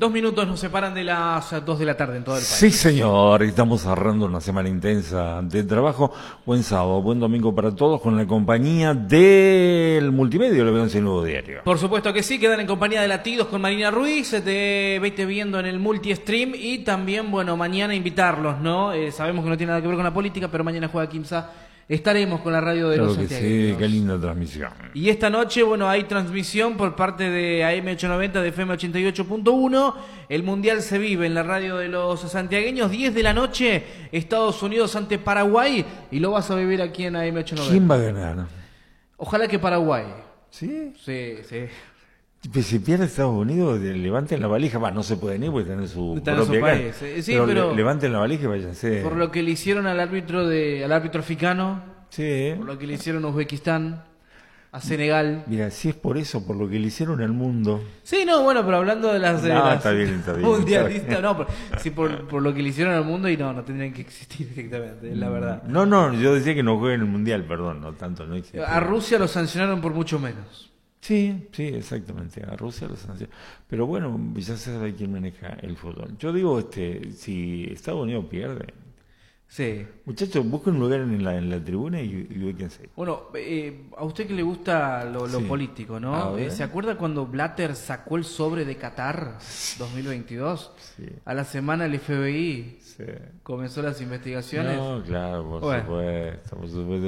2 minutos nos separan de las 2 de la tarde en todo el país. Sí, señor, estamos cerrando una semana intensa de trabajo. Buen sábado, buen domingo para todos con la compañía del Multimedio, el Nuevo Diario. Por supuesto que sí, quedan en compañía de Latidos con Marina Ruiz, te vete viendo en el multi-stream y también, bueno, mañana invitarlos, ¿no? Sabemos que no tiene nada que ver con la política, pero mañana juega Quimsa. Estaremos con la radio de los santiagueños. Sí, qué linda transmisión. Y esta noche, bueno, hay transmisión por parte de AM890 de FM 88.1. El Mundial se vive en la radio de los santiagueños. 10 de la noche, Estados Unidos ante Paraguay. Y lo vas a vivir aquí en AM890. ¿Quién va a ganar? Ojalá que Paraguay. ¿Sí? Sí, sí. Pues si pierde Estados Unidos, levanten la valija. Va, no se pueden ir porque están en su propia país. Sí, pero levanten la valija y váyanse. Por lo que le hicieron al árbitro africano, sí. Por lo que le hicieron a Uzbekistán, a Senegal. Mira, si es por eso, por lo que le hicieron al mundo. Sí, no, bueno, pero hablando de las está bien. mundialistas, no, sí, por lo que le hicieron al mundo y no tendrían que existir directamente, es la verdad. No, yo decía que no jueguen el mundial, perdón, no tanto, no existe. A Rusia lo sancionaron por mucho menos. Sí, exactamente, a Rusia lo sancionaron. Pero bueno, ya se sabe quién maneja el fútbol. Yo digo, si Estados Unidos pierde, sí. Muchachos, busquen un lugar en la tribuna y ubíquense. Bueno, a usted que le gusta lo político, ¿no? ¿Se acuerda cuando Blatter sacó el sobre de Qatar 2022? Sí. A la semana el FBI comenzó las investigaciones. No, claro, por supuesto.